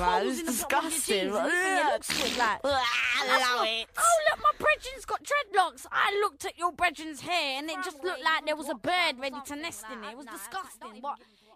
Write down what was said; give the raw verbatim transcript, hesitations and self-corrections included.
man. holes It's in the bottom of your disgusting. jeans and you think it looks good, like. I That's love not- it. Oh, look, my brethren's got dreadlocks. I looked at your brethren's hair and it just looked like there was a bird ready to nest in it. It was disgusting. What?